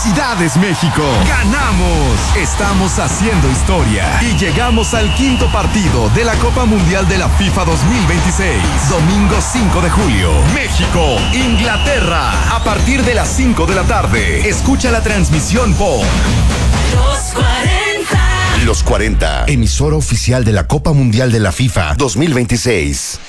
Felicidades, México. Ganamos. Estamos haciendo historia y llegamos al quinto partido de la Copa Mundial de la FIFA 2026. Domingo 5 de julio. México, Inglaterra. A partir de las 5 de la tarde. Escucha la transmisión por Los 40. Los 40, emisora oficial de la Copa Mundial de la FIFA 2026.